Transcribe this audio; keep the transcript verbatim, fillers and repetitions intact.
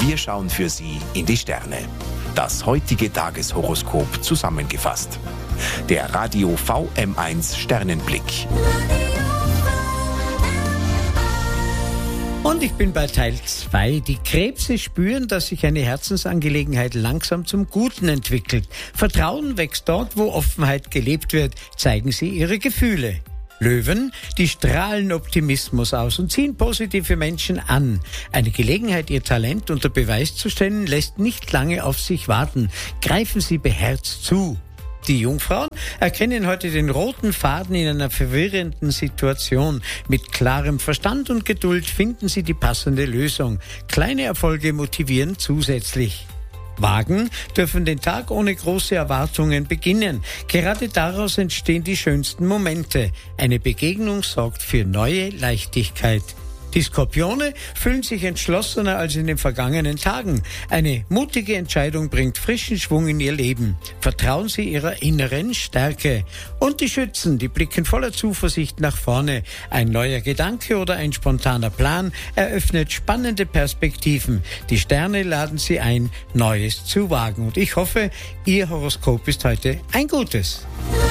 Wir schauen für Sie in die Sterne. Das heutige Tageshoroskop zusammengefasst. Der Radio V M eins Sternenblick. Und ich bin bei Teil zwei. Die Krebse spüren, dass sich eine Herzensangelegenheit langsam zum Guten entwickelt. Vertrauen wächst dort, wo Offenheit gelebt wird. Zeigen Sie Ihre Gefühle. Löwen, die strahlen Optimismus aus und ziehen positive Menschen an. Eine Gelegenheit, ihr Talent unter Beweis zu stellen, lässt nicht lange auf sich warten. Greifen Sie beherzt zu. Die Jungfrauen erkennen heute den roten Faden in einer verwirrenden Situation. Mit klarem Verstand und Geduld finden Sie die passende Lösung. Kleine Erfolge motivieren zusätzlich. Wagen dürfen den Tag ohne große Erwartungen beginnen. Gerade daraus entstehen die schönsten Momente. Eine Begegnung sorgt für neue Leichtigkeit. Die Skorpione fühlen sich entschlossener als in den vergangenen Tagen. Eine mutige Entscheidung bringt frischen Schwung in ihr Leben. Vertrauen Sie Ihrer inneren Stärke. Und die Schützen, die blicken voller Zuversicht nach vorne. Ein neuer Gedanke oder ein spontaner Plan eröffnet spannende Perspektiven. Die Sterne laden Sie ein, Neues zu wagen. Und ich hoffe, Ihr Horoskop ist heute ein gutes.